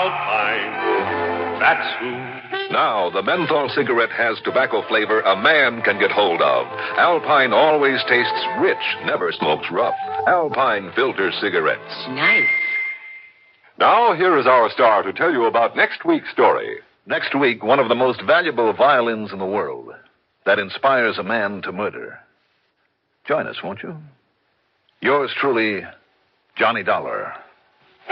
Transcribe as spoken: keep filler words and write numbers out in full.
Alpine. That's who. Now, the menthol cigarette has tobacco flavor a man can get hold of. Alpine always tastes rich, never smokes rough. Alpine filter cigarettes. Nice. Now, here is our star to tell you about next week's story. Next week, one of the most valuable violins in the world that inspires a man to murder. Join us, won't you? Yours truly, Johnny Dollar.